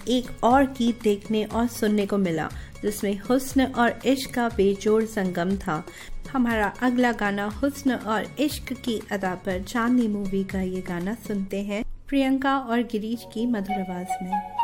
एक और गीत देखने और सुनने को मिला जिसमें हुस्न और इश्क का बेजोड़ संगम था। हमारा अगला गाना हुस्न और इश्क की अदा पर चांदनी मूवी का ये गाना सुनते हैं प्रियंका और गिरीश की मधुर आवाज में।